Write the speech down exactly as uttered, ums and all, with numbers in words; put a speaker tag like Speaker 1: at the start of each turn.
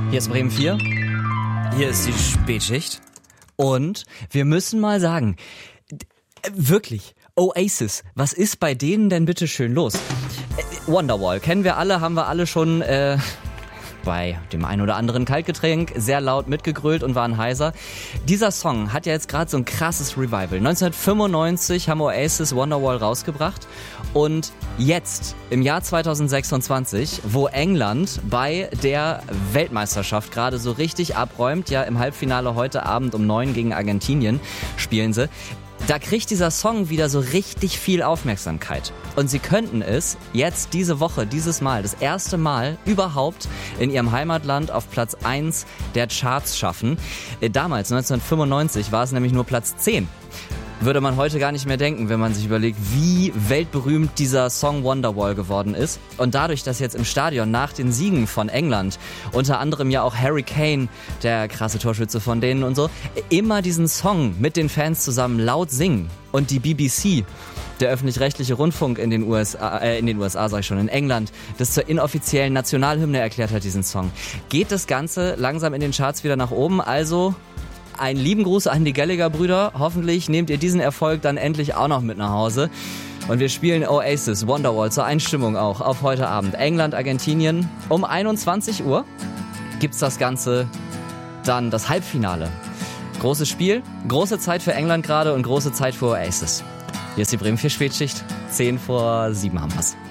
Speaker 1: Hier ist Bremen vier. Hier ist die Spätschicht. Und wir müssen mal sagen, wirklich, Oasis, was ist bei denen denn bitte schön los? Wonderwall, kennen wir alle, haben wir alle schon äh, bei dem ein oder anderen Kaltgetränk sehr laut mitgegrölt und waren heiser. Dieser Song hat ja jetzt gerade so ein krasses Revival. neunzehnhundertfünfundneunzig haben Oasis Wonderwall rausgebracht und jetzt, im Jahr zweitausendsechsundzwanzig, wo England bei der Weltmeisterschaft gerade so richtig abräumt, ja im Halbfinale heute Abend um neun gegen Argentinien spielen sie, da kriegt dieser Song wieder so richtig viel Aufmerksamkeit. Und sie könnten es jetzt diese Woche, dieses Mal, das erste Mal überhaupt in ihrem Heimatland auf Platz eins der Charts schaffen. Damals, neunzehnhundertfünfundneunzig, war es nämlich nur Platz zehn. Würde man heute gar nicht mehr denken, wenn man sich überlegt, wie weltberühmt dieser Song Wonderwall geworden ist. Und dadurch, dass jetzt im Stadion nach den Siegen von England, unter anderem ja auch Harry Kane, der krasse Torschütze von denen und so, immer diesen Song mit den Fans zusammen laut singen. Und die B B C, der öffentlich-rechtliche Rundfunk in den U S A, äh, in den U S A, sag ich schon, in England, das zur inoffiziellen Nationalhymne erklärt hat, diesen Song, geht das Ganze langsam in den Charts wieder nach oben. Also einen lieben Gruß an die Gallagher-Brüder. Hoffentlich nehmt ihr diesen Erfolg dann endlich auch noch mit nach Hause. Und wir spielen Oasis, Wonderwall zur Einstimmung auch auf heute Abend. England, Argentinien. Um einundzwanzig Uhr gibt's das Ganze dann das Halbfinale. Großes Spiel, große Zeit für England gerade und große Zeit für Oasis. Hier ist die Bremen vier Spätschicht. zehn vor sieben haben wir's.